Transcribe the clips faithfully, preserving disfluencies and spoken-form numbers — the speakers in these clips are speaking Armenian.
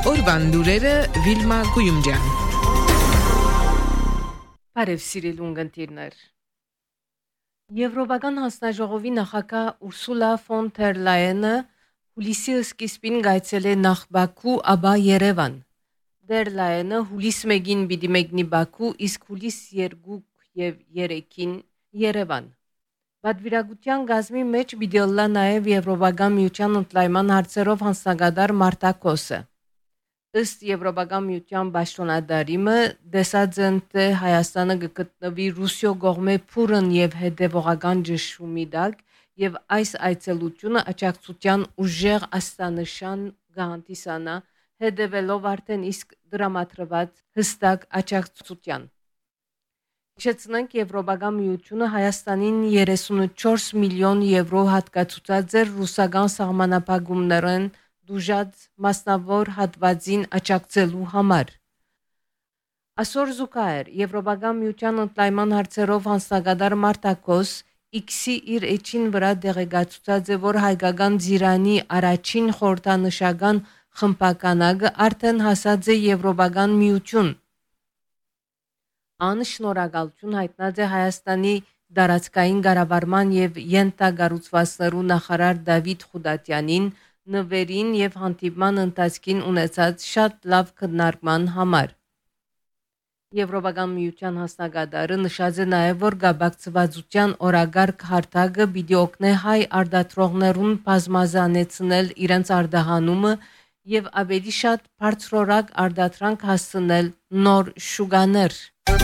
Օրվան լուրերը Վիլմա Գույումջյան։ Բարև սիրելի ունգընտիրներ։ Եվրոպական հանձնաժողովի նախագահ Ուրսուլա ֆոն դեր Լայենը հուլիսի սկիզբին գայցել է նախ Բաքու, ապա Երևան։ Դեր Լայենը հուլիս մեկին պիտի մեկնի Բաքու, իսկ հուլիս երկու եւ երեքին Երևան։ Բադվիրագության գազմի մեջ պիտի լա նաև Եվրոպական միության ընդլայնման հարցերով հանձնագետար Մարտակոսը։ Ըստ Եվրոպական միության պաշտոնատարիմը դեսած են թե Հայաստանը գտնվի Ռուսիո կողմէ փուրն եւ հետեւողական ճշումի տակ եւ այս այցելությունը աջակցության ուժեղ աստանշան գանտիսանա հետեւելով արդեն իսկ դրամատրված հստակ աջակցության։ Իշխեցնենք Եվրոպական միությունը Հայաստանին երեսունչորս միլիոն եվրո հատկացուցած էր ռուսական սահմանափակումներն դուժած մասնավոր հատվածին աջակցելու համար։ Այսօր զուգահեռ Եվրոպական միության ընդլայնման հարցերով հանձնագետար Մարտակոս X-ի իր էջին վրա դեղեկացուցած է, որ հայկական Ձիրանի առաջին խորհրդանշական խմբականակը արդեն հասած է Եվրոպական միություն։ Ան շնորհակալություն հայտնած է Հայաստանի դարածքային կառավարման եւ յենթագառուցվածքներու նախարար Դավիթ Խուդատյանին նվերին եւ հանդիպման ընթացքին ունեցած շատ լավ քննարկման համար։ Եվրոպական միության հանձնագետարը նշած է նաեւ, որ գաբակցվածության օրագարկ հարթակը պիտի օգնի հայ արդատրողներուն բազմազանեցնել իրենց արդահանումը եւ ավելի շատ բարձրորակ արդատրանք հասցնել նոր շուկաներ։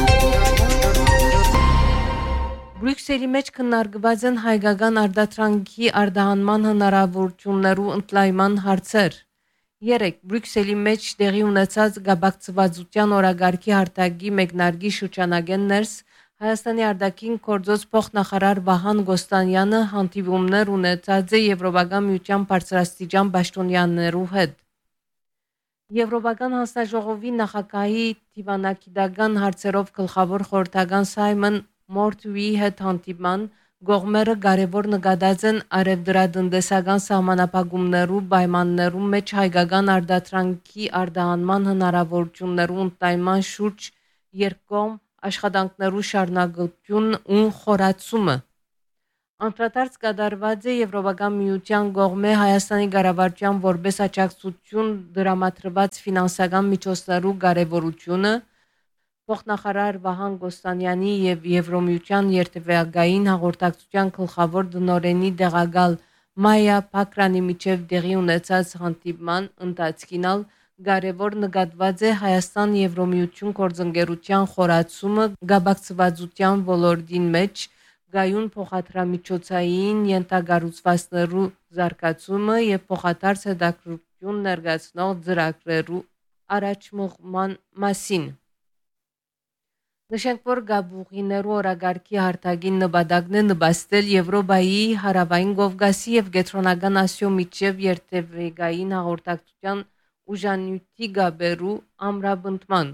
Բրյուսելի մեջ քննարկված են հայկական արդատրանքի արդահանման հնարավորություններու ընդլայնման հարցեր։ Երեք Բրյուսելի մեջ տեղի ունեցած գաբակցվածության օրագարկի հարթակի մեկնարկի շրջանագեն ներս Հայաստանի արտաքին գործոց փոխնախարար Վահան Գոստանյանը հանդիպումներ ունեցած է Եվրոպական միության բարձրաստիճան պաշտոնյաներու հետ։ Եվրոպական հանձնաժողովի նախագահի դիվանագիտական հարցերով գլխավոր խորհրդական Սայմոն Մորթուի հետ հանդիպման գողմերը կարևոր նկատած են արևդրատնտեսական սահմանափակումներու պայմաններու մեջ հայկական արդատրանքի արդահանման հնարավորություններու ընդլայնման շուրջ երկկողմ աշխատանքներու շարունակություն ու խորացումը։ Անդրադարձ կատարված է Եվրոպական միության կողմէ Հայաստանի կառավարության որպես աջակցություն դրամատրված ֆինանսական միջոցներու կարևորությունը, փոխնախարար Վահան Գոստանյանի եւ Եվրոմիության երթևեկային հաղորդակցության գլխավոր դնորենի տեղակալ Մայա Փակրանի միջև տեղի ունեցած հանդիպման ընթացքին կարևոր նկատված է Հայաստան Եվրոմիություն գործընկերության խորացումը գաբակցվածության ոլորտին մեջ գայուն փոխադրամիջոցային յենթագառուցվածքներու զարգացումը եւ փոխադարձ հետաքրքրություն ներկայացնող ծրագրերու առաջմղման մասին։ Նշենք, որ գաբուղիներու օրագարկի հարթակին նպատակն է նպաստել Եվրոպայի հարավային Կովկասի եւ Կենտրոնական Ասիո միջև երթևեկային հաղորդակցության ուժանյութի գաբերու ամրապնդման։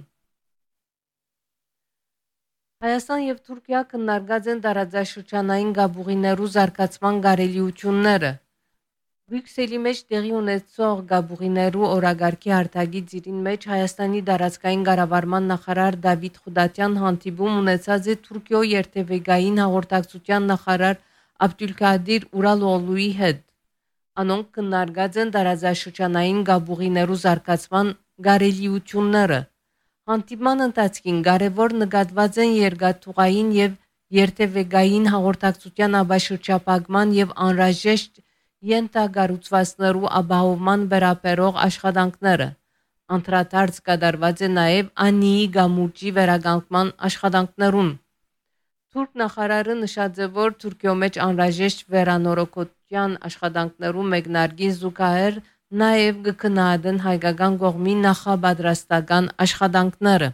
Հայաստան եւ Թուրքիա քննարկած են տարածաշրջանային գաբուղիներու զարգացման կարելիությունները։ Բրյուսելի մեջ տեղի ունեցող գաբուղիներու օրագարկի հարթակի ծիրին մեջ Հայաստանի դարածքային կառավարման նախարար Դավիթ Խուդատյան հանդիպում ունեցած է Թուրքիո երթևեկային հաղորդակցության նախարար Աբդուլկադիր Ուրալօղլուի հետ։ Անոնք քննարկած են տարածաշրջանային գաբուղիներու զարգացման կարելիությունները։ Հանդիպման ընթացքին կարևոր նկատված են երկաթուղային եւ երթևեկային հաղորդակցության աբաշրջապակման եւ անհրաժեշտ յենթագառուցվածքներու ապահովման վերաբերող աշխատանքները։ Անդրադարձ կատարված է նաեւ Անիի գամուրջի վերականգնման աշխատանքներուն։ Թուրք նախարարը նշած է, որ Թուրքիո մեջ անհրաժեշտ վերանորոգության աշխատանքներու մեկնարկին զուգահեռ նաև կքննադեն հայկական կողմի նախապատրաստական աշխատանքները։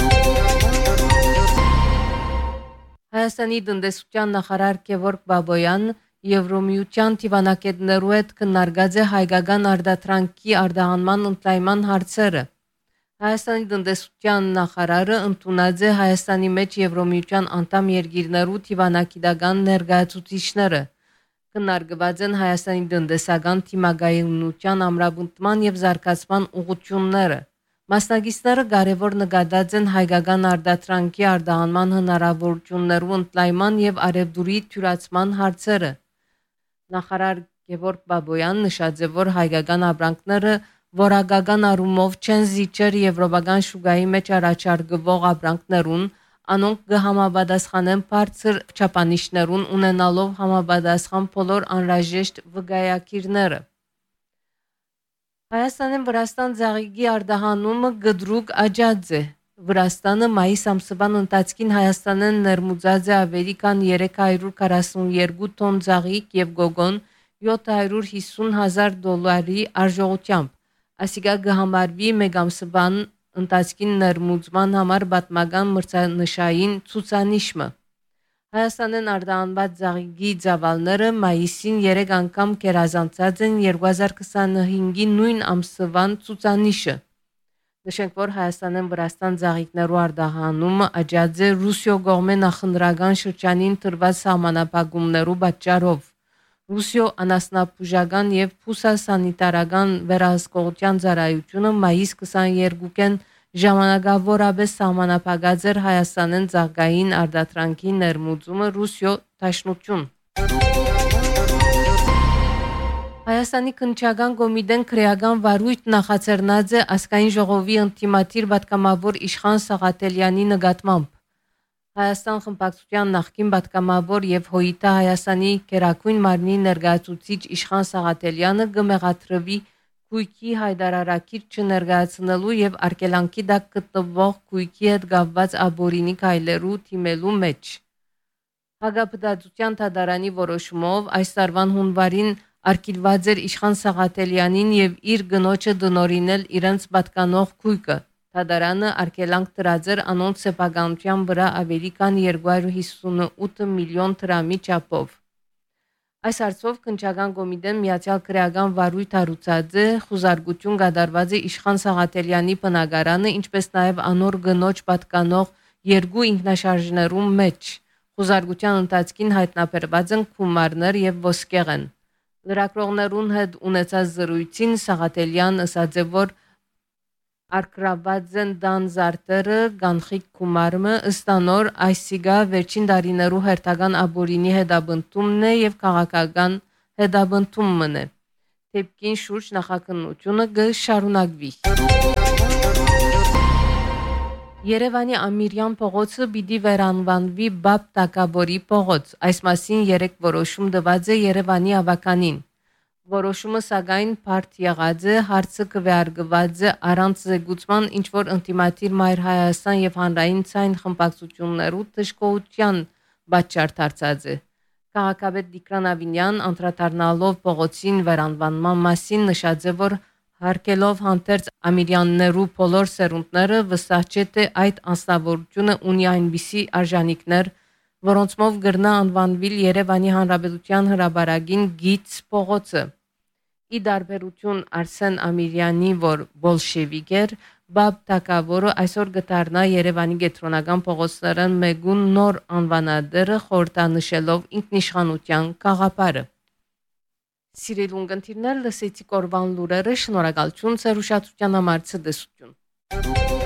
Հայաստանի տնտեսության նախարար Գևորգ Բաբոյան Եվրոմիության դիվանագետներու հետ քննարկած է հայկական արդատրանքի արդահանման ընդլայնման հարցերը։ Հայաստանի տնտեսության նախարարը ընդունած է Հայաստանի մեջ Եվրոմիության անդամ երկիրներու դիվանագիտական ներկայացուցիչները։ Քննարկված են Հայաստանի տնտեսական թիմագայունության ամրապնդման եւ զարգացման ուղղությունները։ Մասնագետները կարևոր նկատած են հայկական արտադրանքի արտահանման հնարավորություններու ընդլայնման եւ արևդուրի թյուրացման հարցերը։ Նախարար Գևորգ Բաբոյան նշած է, որ հայկական ապրանքները որակական առումով չեն զիջեր եվրոպական շուկայի մեջ առաջարկվող ապրանքներուն, անոնք կհամապատասխանեն բարձր չափանիշներուն ունենալով համապատասխան բոլոր անհրաժեշտ վկայակիրները։ Հայաստանի Վրաստան ծաղիկի արտահանումը գդրուկ աճած է։ Վրաստանը մայիս ամսվան ընթացքին Հայաստանեն ներմուծած է ավելի քան երեք հարյուր քառասունյոթ տոն ծաղիկ եւ գոգոն յոթ հարյուր հիսուն հազար դոլարի արժողությամբ։ Այսինքն կհամարվի մեկ ամսվան ընթացքին ներմուծման համար պատմական մրցանշային ցուցանիշը։ Հայաստանեն արտահանված ծաղիկի ծավալները մայիսին երեք անգամ կերազանցած են երկու հազար քսանհինգի նույն ամսվան ցուցանիշը։ Նշենք, որ Հայաստանեն Վրաստան ծաղիկներու արտահանումը աճած է Ռուսիո կողմէ նախընտրական շրջանին տրված սահմանափակումներու պատճառով։ Ռուսիո անասնաբուժական եւ փուսասանիտարական վերահսկողության ծառայությունը մայիս քսաներկուին ժամանակավորապես սահմանափակած էր Հայաստանեն ծաղկային արտադրանքի ներմուծումը Ռուսիո դաշնություն։ Հայաստանի քննչական կոմիտեն քրեական վարույթ նախաձեռնած է ազգային ժողովի ինտիմատիր պատգամավոր Իշխան Սաղաթելյանի նկատմամբ։ Հայաստան խմբակցության նախկին պատգամավոր եւ Հոյիտա Հայաստանի Գերագույն մարմնի ներկայացուցիչ Իշխան Սաղաթելյանը կմեղադրվի Գույքի հայտարարակիր չներկայացնելու եւ արգելանքի տակ գտնվող գույքի հետ կապված աբորինի քայլերու թիմելու մեջ։ Հագապտածության թադարանի որոշումով այս տարվան հունվարին արգելված էր Իշխան Սաղաթելյանին եւ իր գնոջը դնորինել իրենց պատկանող գույքը։ Թադարանը արգելանք դրած էր անոնց սեփականության վրա ավելի քան երկու հարյուր հիսունութ միլիոն դրամի չափով։ Այս հարցով քննչական կոմիտեն միացյալ քրեական վարույթ հարուցած է, խուզարկություն կատարված է Իշխան Սաղաթելյանի բնակարանը, ինչպես նաև անոր գնոջ պատկանող երկու ինքնաշարժներում մեջ։ Խուզարկության ընթացքին հայտնաբերված են գումարներ եւ ոսկեղեն։ Լրագրողներուն հետ ունեցած զրույցին Սաղաթելյան ասաց է, որ արկրաված են դան զարտերը գանխիկ գումարը ըստ անոր այսիգա վերջին տարիներու հերթական աբորինի հետաբնտումն է եւ քաղաքական հետաբնտումն է։ Թեպքին շուրջ նախաքննությունը կշարունակվի։ Երևանի Ամիրյան փողոցը պիտի վերանվանվի Բաբ Տակաբորի փողոց։ Այս մասին երեք որոշում տված է Երևանի ավականին։ Որոշումը սակայն բարդ եղած է, հարցը քվեարկված է առանց զեկուցման, ինչ որ ինտիմատիր Մայր Հայաստան եւ հանրային ցայն խմբակցություններու դժգոհության պատճառ դարձած է։ Քաղաքապետ Տիգրան Ավինյան անդրադառնալով փողոցին վերանվանման մասին նշած է, որ հարկելով հանդերձ ամիրյաններու բոլոր սերունդները վստահ չէ, թե այդ անձնավորությունը ունի այնպիսի արժանինքներ, որոնցմով գրնա անվանվիլ Երևանի Հանրապետության հրապարակին գից փողոցը։ Ի դարբերություն Արսեն Ամիրյանի, որ բոլշևիկ էր, Բաբ Տակաբորը այսօր գտարնա Երևանի կենտրոնական փողոցներն մեգուն նոր անվանադերը խորհրդանշելով ինքնիշխանության գաղափարը։ Սիրելի ունկնդիրներ, լսեցիք օրվան լուրերը, շնորհակալություն ձեր ուշադրության համար, ցտեսություն։